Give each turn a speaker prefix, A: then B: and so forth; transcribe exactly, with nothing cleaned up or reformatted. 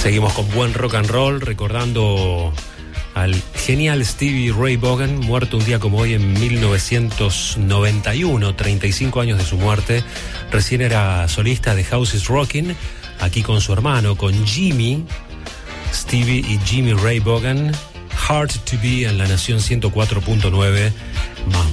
A: Seguimos con buen rock and roll, recordando al genial Stevie Ray Vaughan, muerto un día como hoy en mil novecientos noventa y uno, treinta y cinco años de su muerte. Recién era solista de House is Rockin', aquí con su hermano, con Jimmy, Stevie y Jimmy Ray Vaughan. Hard to Be en La Nación ciento cuatro punto nueve, más